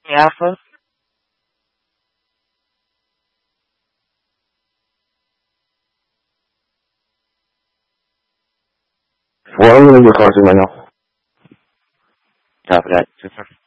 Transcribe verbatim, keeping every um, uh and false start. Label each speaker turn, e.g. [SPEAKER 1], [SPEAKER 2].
[SPEAKER 1] Alpha.
[SPEAKER 2] Well, I'm going to record right now.
[SPEAKER 1] Copy that. Yes, sir.